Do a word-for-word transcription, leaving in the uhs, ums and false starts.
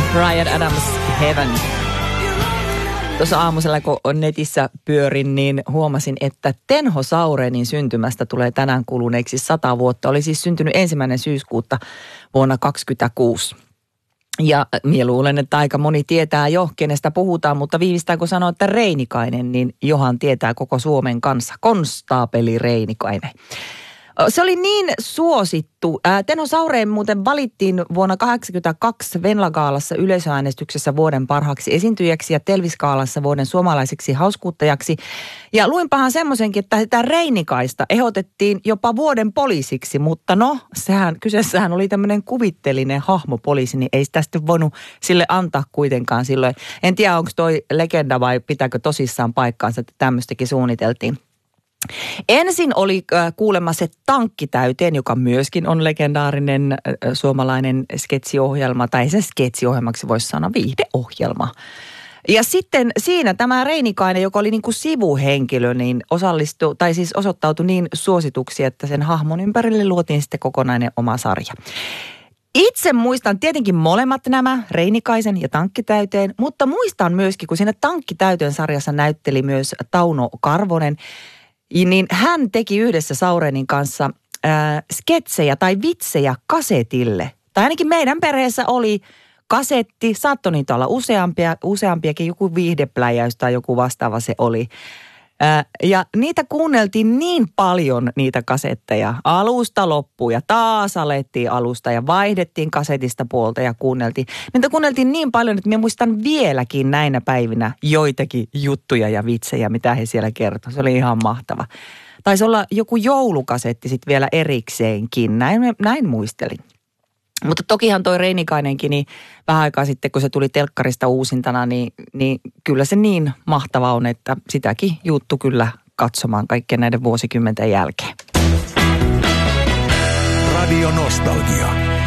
Bryan Adams, Heaven. Tuossa aamusella, kun netissä pyörin, niin huomasin, että Tenho Saurenin syntymästä tulee tänään kuluneeksi sata vuotta. Oli siis syntynyt ensimmäinen syyskuuta vuonna kaksikymmentäkuusi. Ja minä luulen, että aika moni tietää jo, kenestä puhutaan, mutta viimeistään kun sanoo, että Reinikainen, niin johan tietää koko Suomen kanssa. Konstaapeli Reinikainen. Se oli niin suosittu. Tenho Saureen muuten valittiin vuonna kahdeksankymmentäkaksi Venla-gaalassa yleisöäänestyksessä vuoden parhaaksi esiintyjäksi ja Telvis-gaalassa vuoden suomalaiseksi hauskuuttajaksi. Ja luinpahan semmoisenkin, että sitä Reinikaista ehdotettiin jopa vuoden poliisiksi, mutta no, sehän, kyseessähän oli tämmöinen kuvittelinen hahmopoliisi, niin ei sitä sitten voinut sille antaa kuitenkaan silloin. En tiedä, onko toi legenda vai pitääkö tosissaan paikkaansa, että tämmöistäkin suunniteltiin. Ensin oli äh, kuulemma se Tankki täyteen, joka myöskin on legendaarinen äh, suomalainen sketsiohjelma, tai sen sketsiohjelmaksi voisi sanoa viihdeohjelma. Ja sitten siinä tämä Reinikainen, joka oli niin kuin sivuhenkilö, niin osallistui, tai siis osoittautui niin suosituksi, että sen hahmon ympärille luotiin sitten kokonainen oma sarja. Itse muistan tietenkin molemmat nämä, Reinikaisen ja Tankkitäyteen, mutta muistan myöskin, kun siinä Tankkitäyteen sarjassa näytteli myös Tauno Karvonen, niin hän teki yhdessä Saurenin kanssa äh, sketsejä tai vitsejä kasetille. Tai ainakin meidän perheessä oli kasetti, saattoi niitä olla useampia, useampiakin, joku viihdepläjäys tai joku vastaava se oli. Äh, ja niitä kuunneltiin niin paljon, niitä kasetteja, alusta loppuun ja taas alettiin alusta ja vaihdettiin kasetista puolta ja kuunneltiin. Niitä kuunneltiin niin paljon, että minä muistan vieläkin näinä päivinä joitakin juttuja ja vitsejä, mitä he siellä kertoi. Se oli ihan mahtava. Taisi olla joku joulukasetti sitten vielä erikseenkin, näin, näin muistelin. Mutta tokihan toi Reinikainenkin, niin vähän aikaa sitten, kun se tuli telkkarista uusintana, niin, niin kyllä se niin mahtava on, että sitäkin juttu kyllä katsomaan kaikkien näiden vuosikymmenten jälkeen. Radio Nostalgia.